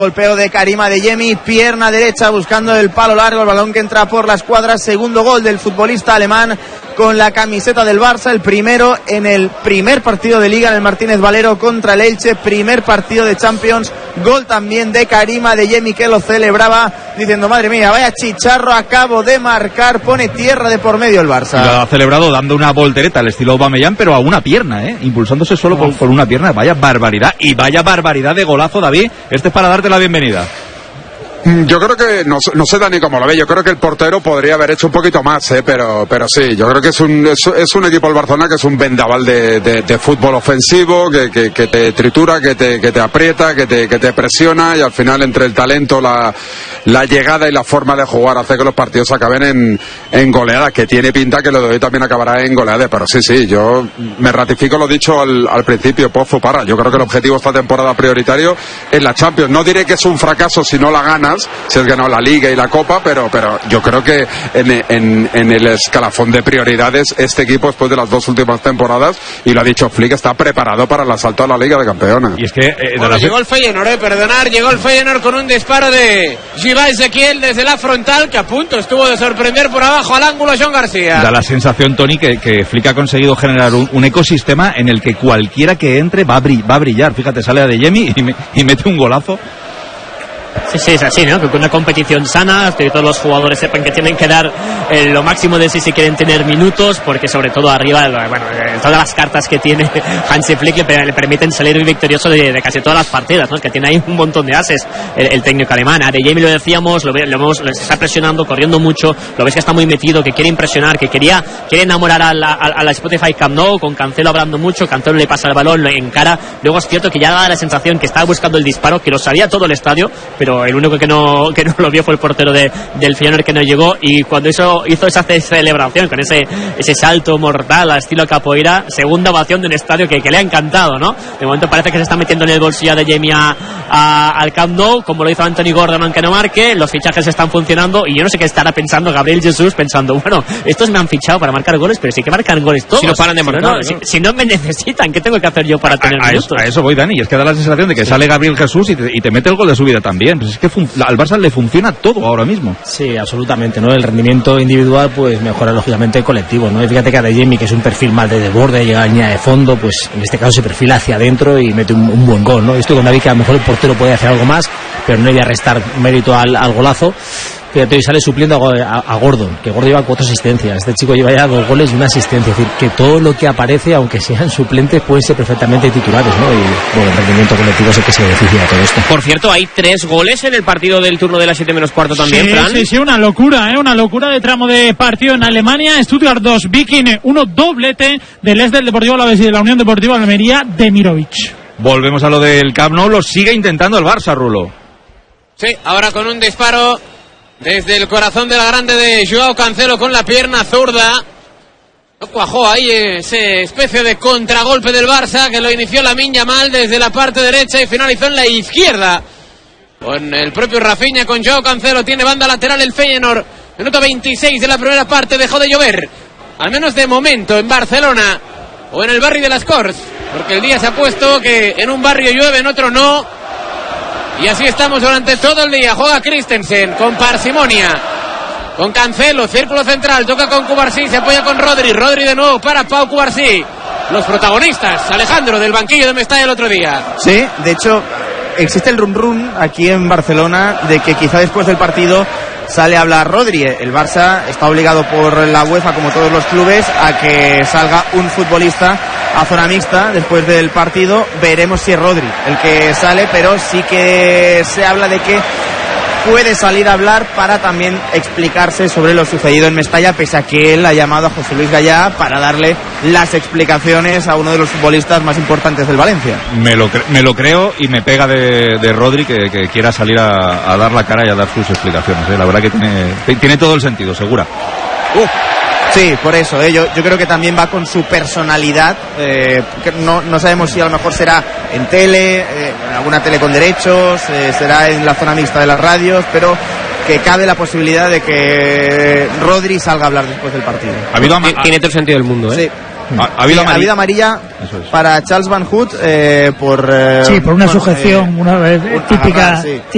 Golpeo de Karim Adeyemi, pierna derecha buscando el palo largo, el balón que entra por la escuadra. Segundo gol del futbolista alemán con la camiseta del Barça, el primero en el primer partido de Liga en el Martínez Valero contra el Elche, primer partido de Champions. Gol también de Karim Adeyemi, que lo celebraba diciendo: madre mía, vaya chicharro acabo de marcar. Pone tierra de por medio el Barça. Y lo ha celebrado dando una voltereta al estilo Aubameyang, pero a una pierna, impulsándose solo con una pierna. Vaya barbaridad, y vaya barbaridad de golazo, David. Este es para darte la bienvenida. Yo creo que, no sé Dani cómo lo ve, yo creo que el portero podría haber hecho un poquito más, pero sí, yo creo que es un equipo el Barcelona que es un vendaval de fútbol ofensivo, que te tritura, que te aprieta, que te presiona, y al final entre el talento, la llegada y la forma de jugar hace que los partidos acaben en goleadas, que tiene pinta que lo de hoy también acabará en goleadas. Pero sí, yo me ratifico lo dicho al principio, Pozo para, yo creo que el objetivo esta temporada prioritario es la Champions. No diré que es un fracaso si no la ganas, si has ganado la Liga y la Copa, pero yo creo que en el escalafón de prioridades este equipo, después de las dos últimas temporadas, y lo ha dicho Flick, está preparado para el asalto a la Liga de Campeones. Y es que llegó el Feyenoord, llegó el Feyenoord con un disparo de Giva Ezequiel desde la frontal, que a punto estuvo de sorprender por abajo al ángulo John García. Da la sensación, Tony, que Flick ha conseguido generar un ecosistema en el que cualquiera que entre va a brillar. Fíjate, sale Adeyemi y mete un golazo. Sí, es así, ¿no? Que con una competición sana, que todos los jugadores sepan que tienen que dar lo máximo de sí si quieren tener minutos, porque sobre todo arriba, todas las cartas que tiene Hansi Flick le permiten salir victorioso de casi todas las partidas, ¿no? Es que tiene ahí un montón de ases el técnico alemán. Adeyemi, lo decíamos, lo está presionando, corriendo mucho, lo ves que está muy metido, que quiere impresionar, que quiere enamorar a la Spotify Camp Nou, con Cancelo hablando mucho. Cancelo le pasa el balón, lo encara. Luego es cierto que ya da la sensación que estaba buscando el disparo, que lo sabía todo el estadio, pero el único que no lo vio fue el portero del Feyenoord, que no llegó. Y cuando hizo esa celebración con ese salto mortal a estilo capoeira, segunda ovación de un estadio que le ha encantado, ¿no? De momento parece que se está metiendo en el bolsillo de Adeyemi al Camp Nou, como lo hizo Anthony Gordon, aunque no marque. Los fichajes están funcionando, y yo no sé qué estará pensando Gabriel Jesús, pensando: bueno, estos me han fichado para marcar goles, pero sí que marcan goles todos. Si no paran de marcar, ¿no? Si no me necesitan, ¿qué tengo que hacer yo para tener minutos? A eso voy, Dani, y es que da la sensación de que sale Gabriel Jesús y te mete el gol de su vida también. Pues es que al Barça le funciona todo ahora mismo. Sí, absolutamente, ¿no? El rendimiento individual pues mejora lógicamente el colectivo, ¿no? Y fíjate que Adeyemi, que es un perfil más de desborde, llega a línea de fondo, pues en este caso se perfila hacia adentro y mete un buen gol, ¿no? Estoy con David, que a lo mejor el portero puede hacer algo más, pero no le voy a restar mérito al golazo. Fíjate, y sale supliendo a Gordon, que Gordon lleva 4 asistencias. Este chico lleva ya 2 goles y una asistencia. Es decir, que todo lo que aparece, aunque sean suplentes, pueden ser perfectamente titulares, ¿no? Y bueno, el rendimiento colectivo es el que se beneficia de todo esto. Por cierto, hay 3 goles en el partido del turno de las 7 menos cuarto también, Fran. Sí, una locura, una locura de tramo de partido en Alemania. Stuttgart 2, Viking 1, doblete del Est del Deportivo Alavés y de la Unión Deportiva Almería, Demirovic. Volvemos a lo del Camp Nou, lo sigue intentando el Barça, Rulo. Sí, ahora con un disparo desde el corazón de la grande de Joao Cancelo con la pierna zurda. No cuajó ahí ese especie de contragolpe del Barça, que lo inició Lamine Yamal desde la parte derecha y finalizó en la izquierda con el propio Rafinha, con Joao Cancelo. Tiene banda lateral el Feyenoord. Minuto 26 de la primera parte. Dejó de llover, al menos de momento, en Barcelona o en el barrio de las Corts, porque el día se ha puesto que en un barrio llueve, en otro no. Y así estamos durante todo el día. Juega Christensen con parsimonia, con Cancelo, círculo central, toca con Cubarsí, se apoya con Rodri de nuevo para Pau Cubarsí. Los protagonistas, Alejandro, del banquillo de Mestalla el otro día. Sí, de hecho existe el run aquí en Barcelona de que quizá después del partido sale a hablar Rodri. El Barça está obligado por la UEFA, como todos los clubes, a que salga un futbolista a zona mixta después del partido. Veremos si es Rodri el que sale, pero sí que se habla de que puede salir a hablar para también explicarse sobre lo sucedido en Mestalla, pese a que él ha llamado a José Luis Gallá para darle las explicaciones a uno de los futbolistas más importantes del Valencia. Me lo creo, y me pega de Rodri que quiera salir a dar la cara y a dar sus explicaciones, La verdad que tiene todo el sentido, segura. Sí, por eso, yo creo que también va con su personalidad. No sabemos si a lo mejor será en tele, en alguna tele con derechos, será en la zona mixta de las radios, pero que cabe la posibilidad de que Rodri salga a hablar después del partido. Tiene todo el sentido del mundo, Sí. Ha habido amarilla para Charles Van Hout por una sujeción, una típica.